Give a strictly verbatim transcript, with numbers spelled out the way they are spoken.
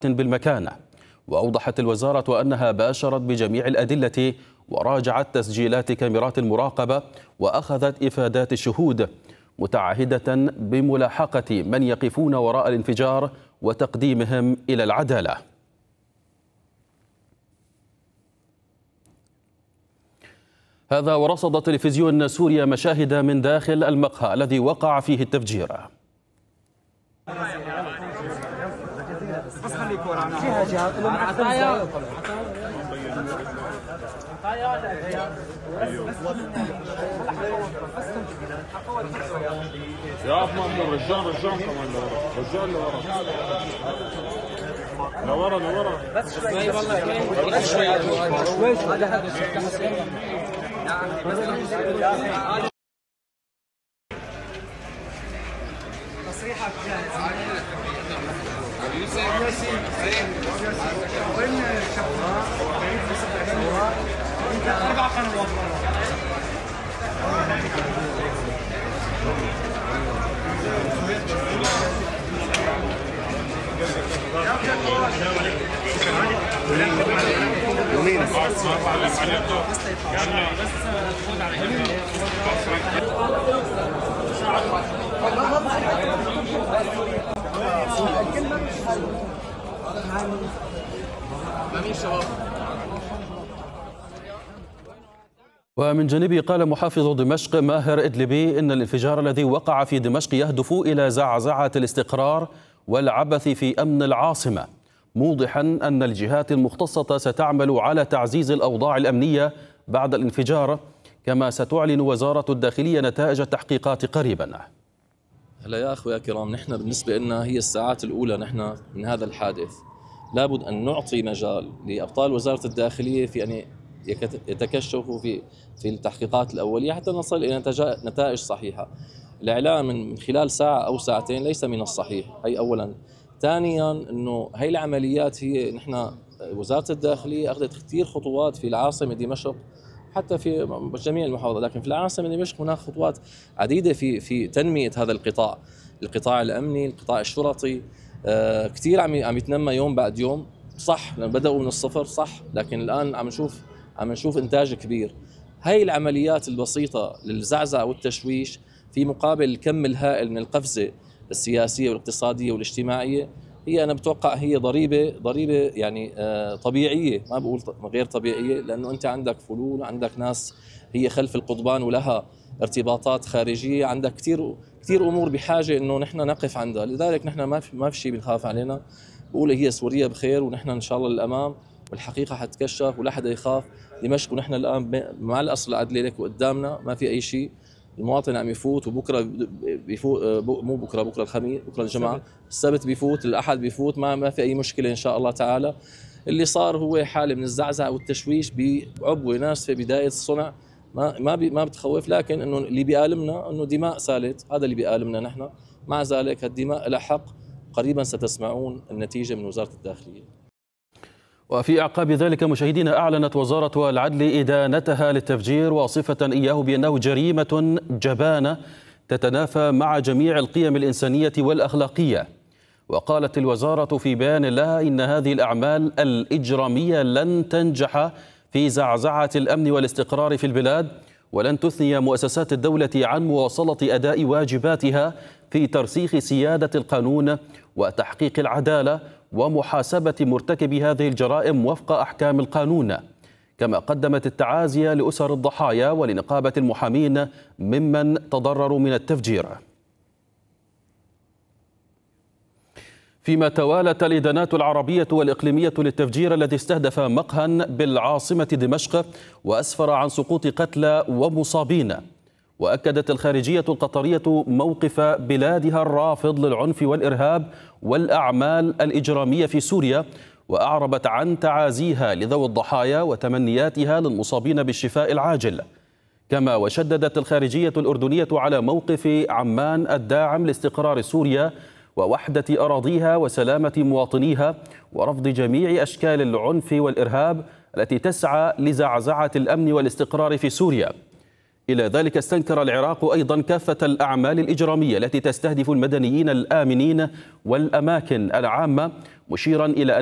بالمكان. وأوضحت الوزارة أنها باشرت بجميع الأدلة وراجعت تسجيلات كاميرات المراقبة وأخذت إفادات الشهود، متعهدة بملاحقة من يقفون وراء الانفجار وتقديمهم إلى العدالة. هذا ورصد تلفزيون سوريا مشاهد من داخل المقهى الذي وقع فيه التفجير. يا عثمان رجعنا رجعنا كمان لورا، رجعنا لورا لورا لورا بس شوي والله بس شوي شوي تصريحك جاهز. وين الشباب؟ انت اربع قنوات يومين ومن جانبه قال محافظ دمشق ماهر إدلبي إن الانفجار الذي وقع في دمشق يهدف إلى زعزعة الاستقرار والعبث في أمن العاصمة، موضحا أن الجهات المختصة ستعمل على تعزيز الأوضاع الأمنية بعد الانفجار، كما ستعلن وزارة الداخلية نتائج التحقيقات قريبا. هلا يا أخوة يا كرام، نحن بالنسبة لنا هي الساعات الأولى نحن من هذا الحادث، لابد أن نعطي مجال لأبطال وزارة الداخلية في أن يتكشفوا في في التحقيقات الأولية حتى نصل إلى نتائج صحيحة. الإعلام من خلال ساعة أو ساعتين ليس من الصحيح، هي أولا. ثانيا أنه هي العمليات هي نحن وزارة الداخلية أخذت كثير خطوات في العاصمة دمشق حتى في جميع المحافظات، لكن في العاصمة دمشق هناك خطوات عديدة في في تنمية هذا القطاع، القطاع الأمني، القطاع الشرطي، آه كثير عم عم يتنمى يوم بعد يوم، صح لأن بدأوا من الصفر صح، لكن الآن عم نشوف عم نشوف إنتاج كبير. هاي العمليات البسيطة للزعزعة والتشويش في مقابل الكم الهائل من القفزة السياسية والاقتصادية والاجتماعية، هي أنا بتوقع هي ضريبة ضريبة يعني آه طبيعية، ما بقول غير طبيعية، لأنه أنت عندك فلول، عندك ناس هي خلف القضبان ولها ارتباطات خارجية، عندك كثير كثير أمور بحاجة إنه نحن نقف عندها، لذلك نحن ما في ما في شيء بنخاف علينا، بقول هي سوريا بخير ونحن إن شاء الله للأمام والحقيقة حتكشف ولا حدا يخاف. دمشق ونحن الآن مع الأصل العدلي لك وقدامنا، ما في أي شيء، المواطن عم يفوت، وبكره بيفوت، مو بكره بكره الخميس، بكره الجمعة، السبت بيفوت، الأحد بيفوت، ما ما في أي مشكلة إن شاء الله تعالى. اللي صار هو حالة من الزعزعة والتشويش بعبوة ناسفة بداية الصنع، ما ما بي ما بتخوف، لكن إنه اللي بيألمنا إنه دماء سالت، هذا اللي بيألمنا نحن. مع ذلك الدماء لها حق، قريبا ستسمعون النتيجة من وزارة الداخلية. وفي أعقاب ذلك مشاهدينا، أعلنت وزارة العدل إدانتها للتفجير، واصفة إياه بأنه جريمة جبانة تتنافى مع جميع القيم الإنسانية والأخلاقية. وقالت الوزارة في بيان لها إن هذه الأعمال الإجرامية لن تنجح في زعزعة الأمن والاستقرار في البلاد، ولن تثني مؤسسات الدولة عن مواصلة أداء واجباتها في ترسيخ سيادة القانون وتحقيق العدالة ومحاسبة مرتكبي هذه الجرائم وفق أحكام القانون. كما قدمت التعازي لأسر الضحايا ولنقابة المحامين ممن تضرروا من التفجير. فيما توالت الإدانات العربية والإقليمية للتفجير الذي استهدف مقهى بالعاصمة دمشق وأسفر عن سقوط قتلى ومصابين، وأكدت الخارجية القطرية موقف بلادها الرافض للعنف والإرهاب والأعمال الإجرامية في سوريا، وأعربت عن تعازيها لذوي الضحايا وتمنياتها للمصابين بالشفاء العاجل. كما وشددت الخارجية الأردنية على موقف عمان الداعم لاستقرار سوريا ووحدة أراضيها وسلامة مواطنيها، ورفض جميع أشكال العنف والإرهاب التي تسعى لزعزعة الأمن والاستقرار في سوريا. إلى ذلك استنكر العراق أيضا كافة الأعمال الإجرامية التي تستهدف المدنيين الآمنين والأماكن العامة، مشيرا إلى